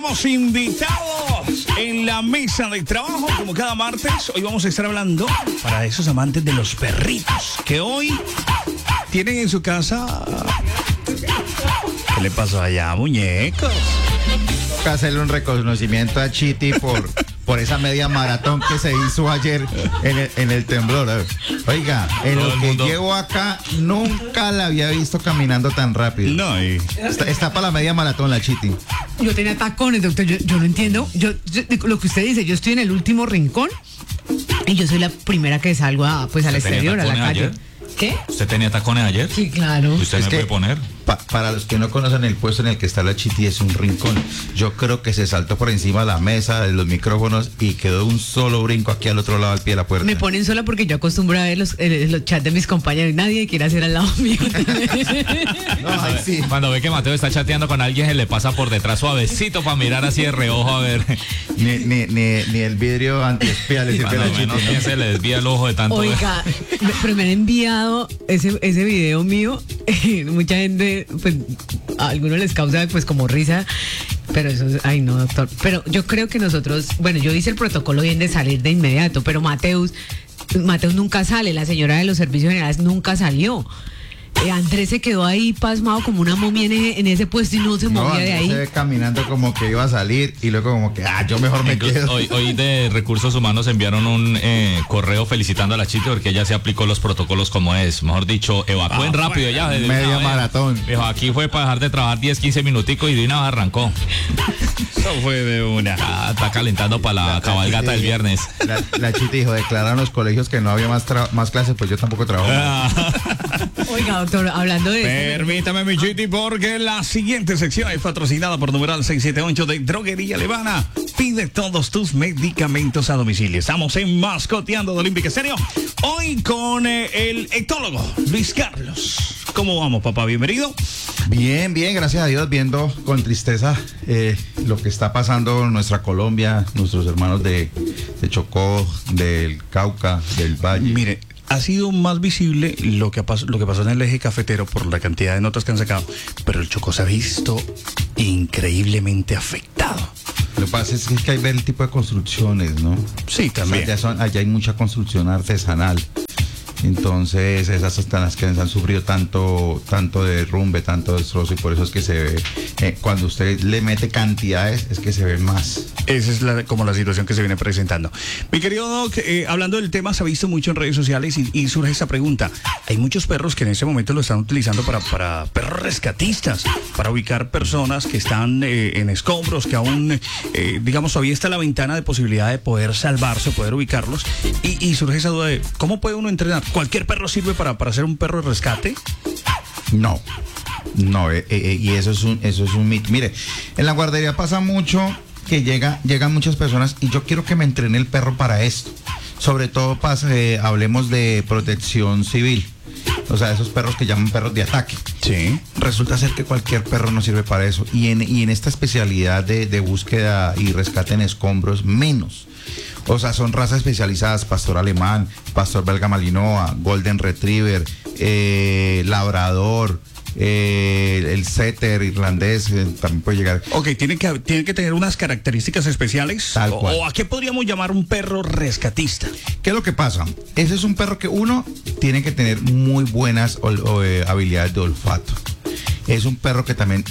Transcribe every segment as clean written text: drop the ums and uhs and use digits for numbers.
Tenemos invitados en la mesa de trabajo, como cada martes. Hoy vamos a estar hablando para esos amantes de los perritos que hoy tienen en su casa. ¿Qué le pasó allá, muñecos? Toca hacerle un reconocimiento a Chiti por esa media maratón que se hizo ayer en el temblor. Oiga, en Todo lo el que mundo. llevo acá, nunca la había visto caminando tan rápido. No, y Está para la media maratón la Chiti. Yo tenía tacones, doctor, yo no entiendo. Yo, lo que usted dice, yo estoy en el último rincón y yo soy la primera que salgo al ¿Usted tenía exterior, a la tacones calle. ayer? ¿Qué? ¿Usted tenía tacones ayer? Sí, claro. ¿Usted Es me que- puede poner? Para los que no conocen el puesto en el que está la Chiti, es un rincón. Yo creo que se saltó por encima de la mesa, de los micrófonos y quedó un solo brinco aquí al otro lado al pie de la puerta. Me ponen sola porque yo acostumbro a ver los chats de mis compañeros y nadie quiere hacer al lado mío. No, ay, sí. Cuando ve que Mateo está chateando con alguien, se le pasa por detrás suavecito para mirar así de reojo a ver. Ni el vidrio antiespía le sirve a Cuando la Chiti. menos ¿no? piense, le desvía el ojo de tanto ver. Oiga, pero me han enviado ese video mío. Mucha gente, pues, a algunos les causa pues como risa. Pero eso, ay no, doctor. Pero yo creo que nosotros, bueno, yo hice el protocolo bien de salir de inmediato, pero Mateus nunca sale, la señora de los servicios generales nunca salió. Andrés se quedó ahí pasmado como una momia en ese puesto y no se No, movía de Andrés se ahí. ve caminando como que iba a salir y luego como que, yo mejor me Incluso quedo. hoy de Recursos Humanos enviaron un correo felicitando a la Chiti porque ella se aplicó los protocolos como es. Mejor dicho, evacúen rápido ella. de una Media vez. maratón. Dijo, aquí fue para dejar de trabajar 10, 15 minuticos y de una vez arrancó. eso fue de una. Está calentando para la cabalgata del viernes. La Chiti dijo, declararon los colegios que no había más clases, pues yo tampoco trabajo. Oiga, doctor, hablando de eso, Permítame, mi Chiti, porque la siguiente sección es patrocinada por numeral 678 de Droguería Levana. Pide todos tus medicamentos a domicilio. Estamos en Mascoteando de Olímpica Estéreo. Hoy con el etólogo Luis Carlos. ¿Cómo vamos, papá? Bienvenido. Bien, bien, gracias a Dios, viendo con tristeza lo que está pasando en nuestra Colombia, nuestros hermanos de Chocó, del Cauca, del Valle. Mire, ha sido más visible lo que pasó en el eje cafetero por la cantidad de notas que han sacado, pero el Chocó se ha visto increíblemente afectado. Lo que pasa es que hay que ver el tipo de construcciones, ¿no? Sí, también. Allá hay mucha construcción artesanal. Entonces, esas están las que han sufrido tanto derrumbe, tanto destrozo, y por eso es que se ve, cuando usted le mete cantidades, es que se ve más. Esa es como la situación que se viene presentando. Mi querido Doc, hablando del tema, se ha visto mucho en redes sociales y surge esta pregunta. Hay muchos perros que en este momento lo están utilizando para perros rescatistas, para ubicar personas que están en escombros, que aún, digamos, todavía está la ventana de posibilidad de poder salvarse, poder ubicarlos. Y surge esa duda de, ¿cómo puede uno entrenar? ¿Cualquier perro sirve para ser un perro de rescate? No, y eso es un mito. Mire, en la guardería pasa mucho que llegan muchas personas y yo quiero que me entrene el perro para esto. Sobre todo hablemos de protección civil. O sea, esos perros que llaman perros de ataque. Sí. Resulta ser que cualquier perro no sirve para eso. Y en esta especialidad de búsqueda y rescate en escombros, menos. O sea, son razas especializadas: pastor alemán, pastor belga malinois, golden retriever, labrador, el setter irlandés, también puede llegar. Ok, tiene que tener unas características especiales. Tal cual. ¿O a qué podríamos llamar un perro rescatista? ¿Qué es lo que pasa? Ese es un perro que uno tiene que tener muy buenas habilidades de olfato. Es un perro que también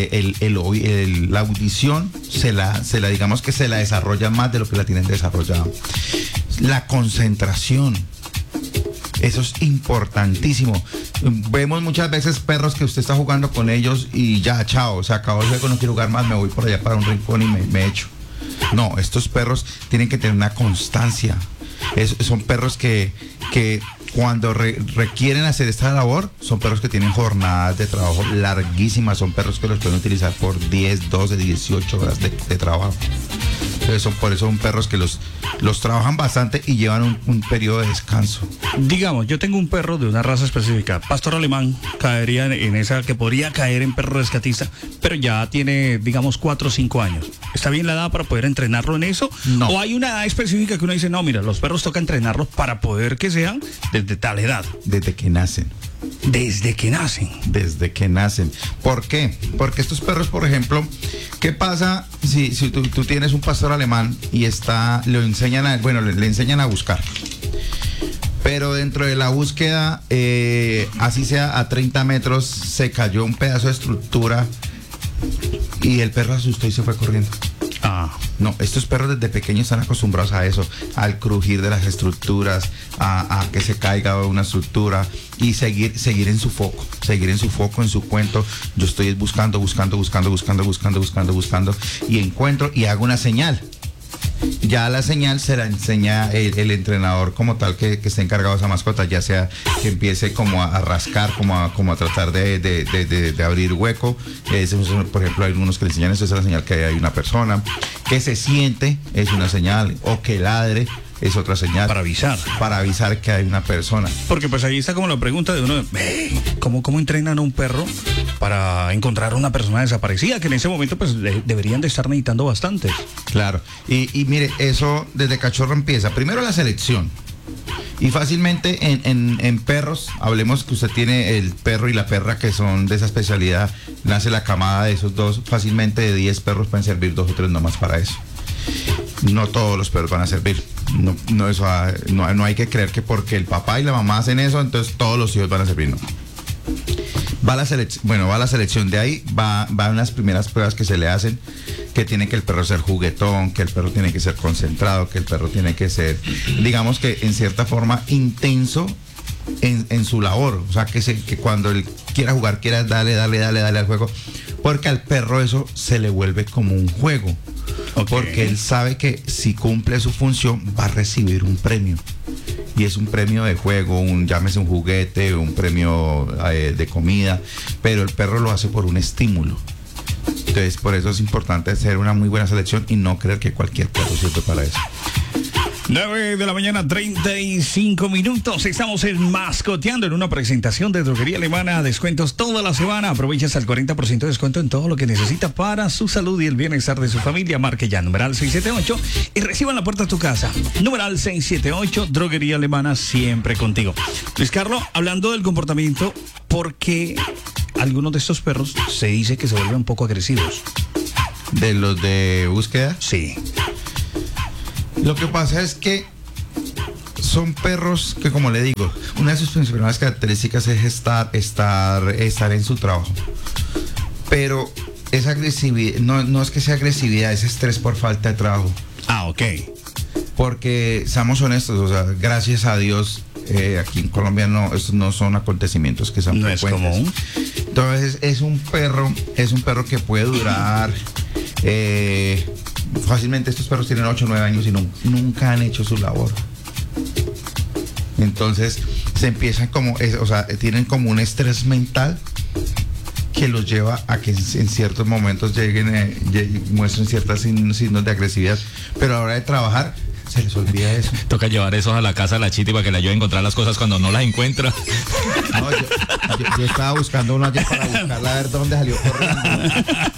la audición digamos que se la desarrolla más de lo que la tienen desarrollada. La concentración. Eso es importantísimo. Vemos muchas veces perros que usted está jugando con ellos y ya, chao, se acabó el juego, no quiero jugar más, me voy por allá para un rincón y me echo. No, estos perros tienen que tener una constancia. Son perros que cuando requieren hacer esta labor, son perros que tienen jornadas de trabajo larguísimas, son perros que los pueden utilizar por 10, 12, 18 horas de trabajo. Entonces por eso son perros que los trabajan bastante y llevan un periodo de descanso. Digamos, yo tengo un perro de una raza específica, pastor alemán, caería en esa que podría caer en perro rescatista, pero ya tiene, digamos, 4 o 5 años. ¿Está bien la edad para poder entrenarlo en eso? No. ¿O hay una edad específica que uno dice, no, mira, los perros toca entrenarlos para poder que sean desde tal edad? Desde que nacen. Desde que nacen. Desde que nacen. ¿Por qué? Porque estos perros, por ejemplo, ¿qué pasa si tú tienes un pastor alemán y le enseñan a buscar? Pero dentro de la búsqueda, así sea a 30 metros, se cayó un pedazo de estructura y el perro asustó y se fue corriendo. No, estos perros desde pequeños están acostumbrados a eso, al crujir de las estructuras, a que se caiga una estructura y seguir en su foco, en su cuento. Yo estoy buscando y encuentro y hago una señal. Ya la señal se la enseña el entrenador como tal que esté encargado de esa mascota, ya sea que empiece como a rascar, como a tratar de abrir hueco. Por ejemplo, hay algunos que le enseñan eso, es la señal que hay una persona. Que se siente es una señal, o que ladre es otra señal. Para avisar que hay una persona. Porque pues ahí está como la pregunta de uno, ¿cómo entrenan a un perro para encontrar a una persona desaparecida? Que en ese momento pues deberían de estar necesitando bastantes. Claro, y mire, eso desde cachorro empieza. Primero la selección. Y fácilmente en perros, hablemos que usted tiene el perro y la perra que son de esa especialidad, nace la camada de esos dos, fácilmente de 10 perros pueden servir 2 o 3 nomás para eso. No todos los perros van a servir. No hay que creer que porque el papá y la mamá hacen eso, entonces todos los hijos van a servir, no. Va la selección, de ahí van las primeras pruebas que se le hacen, que tiene que el perro ser juguetón, que el perro tiene que ser concentrado, que el perro tiene que ser, digamos que en cierta forma, intenso en su labor. O sea, que cuando él quiera jugar, quiera darle al juego, porque al perro eso se le vuelve como un juego. Okay. Porque él sabe que si cumple su función va a recibir un premio. Y es un premio de juego, llámese un juguete, un premio de comida, pero el perro lo hace por un estímulo. Entonces, por eso es importante hacer una muy buena selección y no creer que cualquier perro sirve para eso. 9 de la mañana, 35 minutos. Estamos en Mascoteando en una presentación de Droguería Alemana. Descuentos toda la semana. Aprovechas al 40% de descuento en todo lo que necesita para su salud y el bienestar de su familia. Marque ya numeral 678 y reciban la puerta a tu casa. Numeral 678, Droguería Alemana, siempre contigo. Luis Carlos, hablando del comportamiento, ¿por qué algunos de estos perros se dice que se vuelven un poco agresivos? ¿De los de búsqueda? Sí. Lo que pasa es que son perros que, como le digo, una de sus principales características es estar en su trabajo. Pero esa agresividad, no es que sea agresividad, es estrés por falta de trabajo. Ok. Porque, seamos honestos, o sea, gracias a Dios, aquí en Colombia estos no son acontecimientos que sean frecuentes. No es común. Entonces, es un perro que puede durar... fácilmente estos perros tienen 8 o 9 años y nunca han hecho su labor. Entonces se empiezan tienen como un estrés mental que los lleva a que en ciertos momentos muestren ciertos signos de agresividad, pero a la hora de trabajar se les olvida eso. Toca llevar esos a la casa de la Chiti para que le ayude a encontrar las cosas cuando no las encuentra. No, yo estaba buscando uno ayer para buscarla a ver dónde salió corriendo.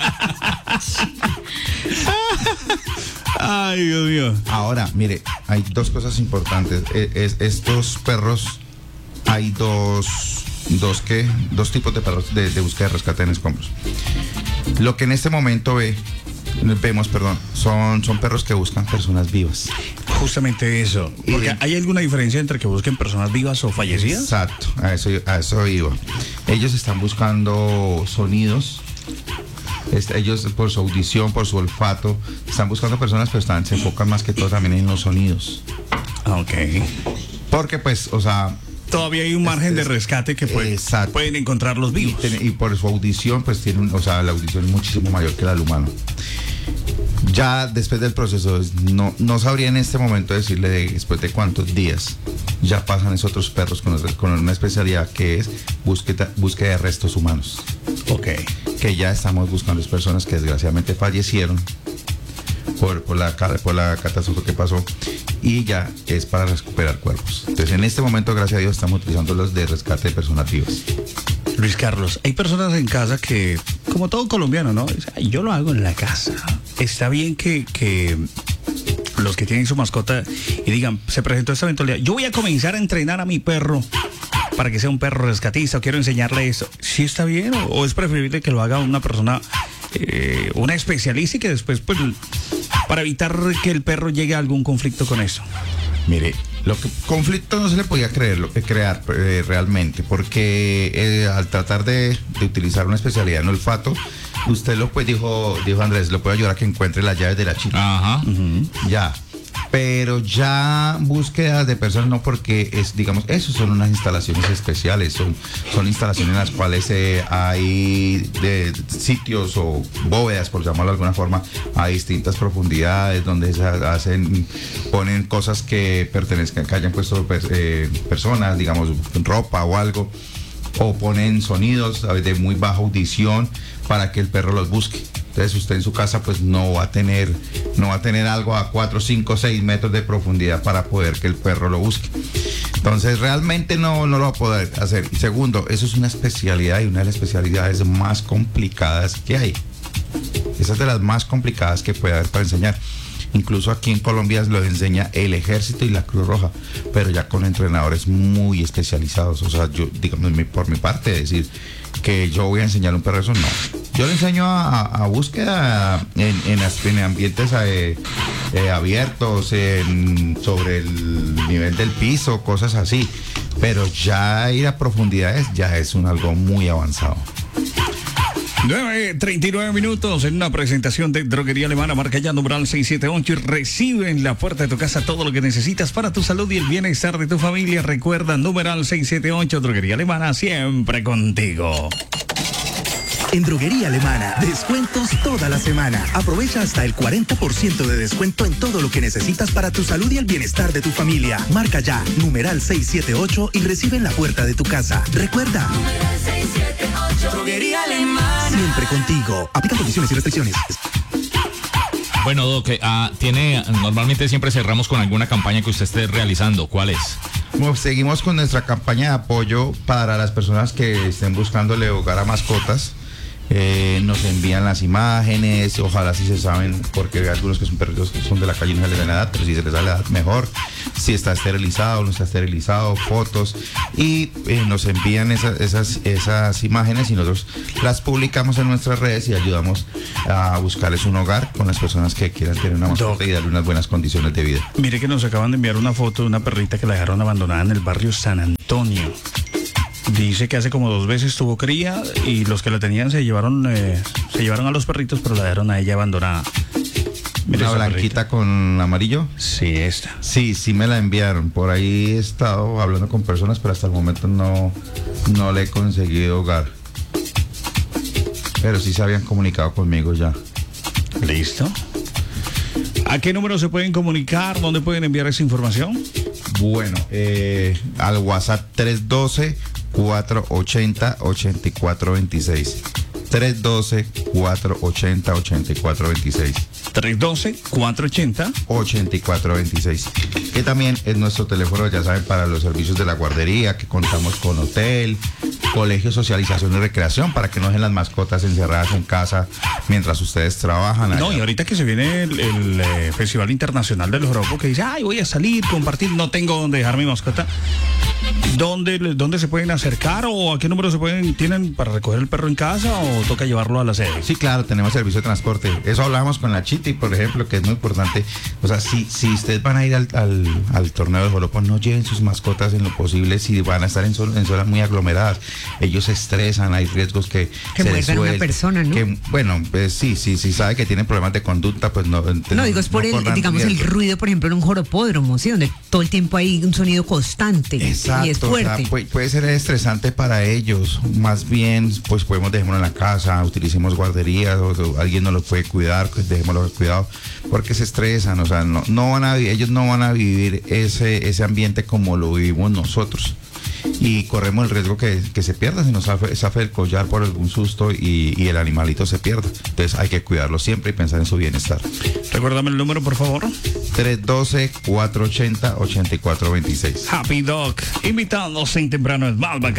Ay, Dios mío. Ahora, mire, hay dos cosas importantes. Estos perros, hay dos tipos de perros de búsqueda de rescate en escombros. Lo que en este momento vemos, son perros que buscan personas vivas. Justamente eso. Porque ¿hay alguna diferencia entre que busquen personas vivas o fallecidas? Exacto, a eso iba. Ellos están buscando sonidos. Ellos por su audición, por su olfato, están buscando personas, pero se enfocan más que todo también en los sonidos. Ok. Porque todavía hay un margen de rescate que pueden encontrar los vivos. Y por su audición, pues la audición es muchísimo mayor que la del humano. Ya después del proceso, no sabría en este momento decirle después de cuántos días ya pasan esos otros perros con una especialidad que es búsqueda de restos humanos. Ok. Que ya estamos buscando personas que desgraciadamente fallecieron por la catástrofe que pasó y ya es para recuperar cuerpos. Entonces en este momento, gracias a Dios, estamos utilizando los de rescate de personas vivas. Luis Carlos, hay personas en casa que, como todo colombiano, ¿no? Yo lo hago en la casa. Está bien que los que tienen su mascota y digan, se presentó esta eventualidad, yo voy a comenzar a entrenar a mi perro para que sea un perro rescatista o quiero enseñarle eso, ¿sí está bien o es preferible que lo haga una persona, una especialista y que después, pues, para evitar que el perro llegue a algún conflicto con eso? Mire, conflicto no se le podía crear realmente, porque al tratar de utilizar una especialidad en olfato, usted dijo Andrés, lo puede ayudar a que encuentre las llaves de la chica. Ajá. Ya. Pero ya búsquedas de personas no, porque digamos, esos son unas instalaciones especiales, son instalaciones en las cuales hay de sitios o bóvedas, por llamarlo de alguna forma, a distintas profundidades, donde ponen cosas que pertenezcan, que hayan puesto personas, digamos, ropa o algo, o ponen sonidos de muy baja audición para que el perro los busque. Entonces usted en su casa pues no va a tener algo a 4, 5, 6 metros de profundidad para poder que el perro lo busque. Entonces realmente no lo va a poder hacer. Y segundo, eso es una especialidad y una de las especialidades más complicadas que hay. Esa es de las más complicadas que puede haber para enseñar. Incluso aquí en Colombia lo enseña el Ejército y la Cruz Roja, pero ya con entrenadores muy especializados. O sea, yo, digamos, por mi parte, decir que yo voy a enseñar a un perro eso, no. Yo le enseño a búsqueda en ambientes abiertos, sobre el nivel del piso, cosas así. Pero ya ir a profundidades ya es algo muy avanzado. 9:39 minutos en una presentación de Droguería Alemana, marca ya numeral 678 y recibe en la puerta de tu casa todo lo que necesitas para tu salud y el bienestar de tu familia. Recuerda, numeral 678, Droguería Alemana, siempre contigo. En Droguería Alemana, descuentos toda la semana. Aprovecha hasta el 40% de descuento en todo lo que necesitas para tu salud y el bienestar de tu familia. Marca ya, numeral 678 y recibe en la puerta de tu casa. Recuerda, numeral 678, Droguería Alemana. Siempre contigo. Aplican condiciones y restricciones. Bueno, Doc, normalmente siempre cerramos con alguna campaña que usted esté realizando. ¿Cuál es? Bueno, seguimos con nuestra campaña de apoyo para las personas que estén buscándole hogar a mascotas. Nos envían las imágenes, ojalá si se saben, porque hay algunos que son perritos que son de la calle y no se les da la edad, pero si se les da la edad mejor, si está esterilizado, no está esterilizado, fotos, y nos envían esas imágenes y nosotros las publicamos en nuestras redes y ayudamos a buscarles un hogar con las personas que quieran tener una mascota y darle unas buenas condiciones de vida. Mire que nos acaban de enviar una foto de una perrita que la dejaron abandonada en el barrio San Antonio. Dice que hace como 2 veces tuvo cría y los que la tenían se llevaron a los perritos, pero la dejaron a ella abandonada. Mira, ¿una blanquita con amarillo? Sí, esta. Sí me la enviaron. Por ahí he estado hablando con personas, pero hasta el momento no le he conseguido hogar. Pero sí se habían comunicado conmigo ya. ¿Listo? ¿A qué número se pueden comunicar? ¿Dónde pueden enviar esa información? Bueno, al WhatsApp 312-480-8426. 312-480-8426. 312-480-8426. Que también es nuestro teléfono, ya saben, para los servicios de la guardería, que contamos con hotel, colegio, socialización y recreación, para que no dejen las mascotas encerradas en casa mientras ustedes trabajan. No, y ahorita que se viene el Festival Internacional del Joropo, que dice, ay, voy a salir, compartir, no tengo donde dejar mi mascota. ¿Dónde se pueden acercar o a qué número tienen para recoger el perro en casa o toca llevarlo a la sede? Sí, claro, tenemos servicio de transporte. Eso hablábamos con la Chiti, por ejemplo, que es muy importante. O sea, si ustedes van a ir al torneo de joropo, no lleven sus mascotas en lo posible si van a estar en zonas muy aglomeradas. Ellos se estresan, hay riesgos que se muerdan a una persona, ¿no? Bueno, pues sí, sabe que tienen problemas de conducta, pues no. No, digo, es por digamos, el ruido, por ejemplo, en un joropódromo, ¿sí? Donde todo el tiempo hay un sonido constante. Exacto, y es fuerte. O sea, puede ser estresante para ellos. Más bien, pues podemos dejarlo en la casa, utilicemos guarderías, o alguien nos lo puede cuidar, pues dejémoslo cuidado, porque se estresan. O sea, ellos no van a vivir ese ambiente como lo vivimos nosotros. Y corremos el riesgo que se pierda, se nos zafe el collar por algún susto y el animalito se pierda. Entonces hay que cuidarlo siempre y pensar en su bienestar. Recuérdame el número, por favor. 312-480-8426. Happy Dog, invitándose en temprano es más bacán.